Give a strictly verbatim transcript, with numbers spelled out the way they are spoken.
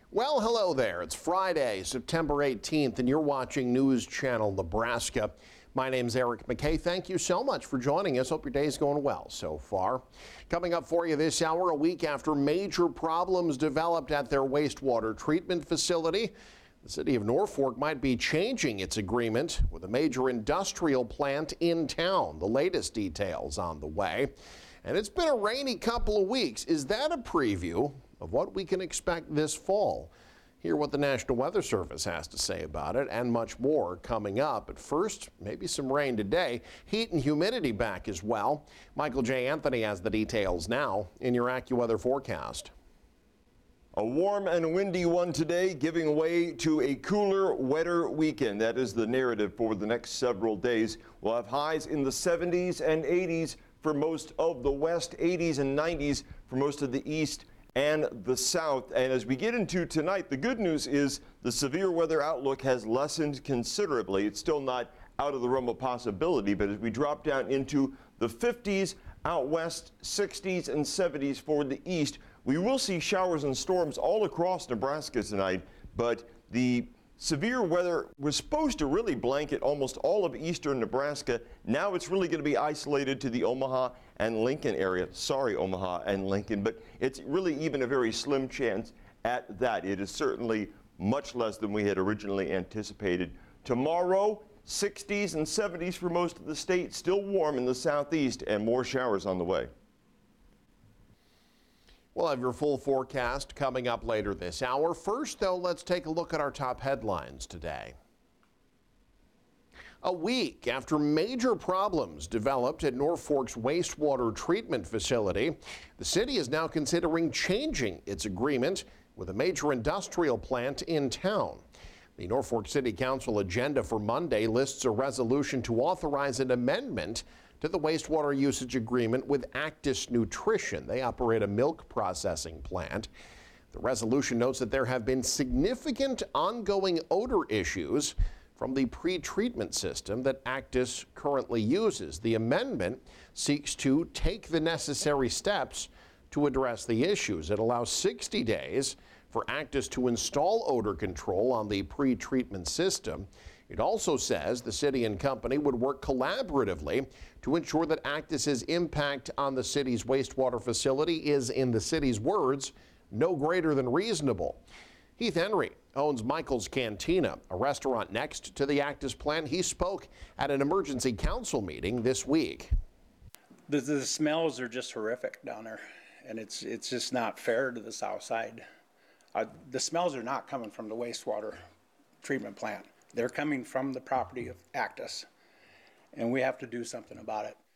Well, hello there. It's Friday, September eighteenth, and you're watching News Channel Nebraska. My name's Eric McKay. Thank you so much for joining us. Hope your day's going well so far. Coming up for you this hour, a week after major problems developed at their wastewater treatment facility, the city of Norfolk might be changing its agreement with a major industrial plant in town. The latest details on the way. And it's been a rainy couple of weeks. Is that a preview of what we can expect this fall? Hear what the National Weather Service has to say about it and much more coming up. But first, maybe some rain today. Heat and humidity back as well. Michael J. Anthony has the details now in your AccuWeather forecast. A warm and windy one today, giving way to a cooler, wetter weekend. That is the narrative for the next several days. We'll have highs in the seventies and eighties for most of the west, eighties and nineties for most of the east and the south. And as we get into tonight, the good news is the severe weather outlook has lessened considerably. It's still not out of the realm of possibility, but as we drop down into the fifties out west, sixties and seventies for the east, we will see showers and storms all across Nebraska tonight, but the severe weather was supposed to really blanket almost all of eastern Nebraska. Now it's really going to be isolated to the Omaha and Lincoln area. Sorry, Omaha and Lincoln, but it's really even a very slim chance at that. It is certainly much less than we had originally anticipated. Tomorrow, sixties and seventies for most of the state, still warm in the southeast and more showers on the way. We'll have your full forecast coming up later this hour. First, though, let's take a look at our top headlines today. A week after major problems developed at Norfolk's wastewater treatment facility, the city is now considering changing its agreement with a major industrial plant in town. The Norfolk City Council agenda for Monday lists a resolution to authorize an amendment to the wastewater usage agreement with Actis Nutrition. They operate a milk processing plant. The resolution notes that there have been significant ongoing odor issues from the pre-treatment system that Actis currently uses. The amendment seeks to take the necessary steps to address the issues. It allows sixty days for Actis to install odor control on the pre-treatment system. It also says the city and company would work collaboratively to ensure that Actis's impact on the city's wastewater facility is, in the city's words, no greater than reasonable. Heath Henry owns Michael's Cantina, a restaurant next to the Actis plant. He spoke at an emergency council meeting this week. The, the smells are just horrific down there, and it's it's just not fair to the south side. Uh, the smells are not coming from the wastewater treatment plant. They're coming from the property of Actis, and we have to do something about it.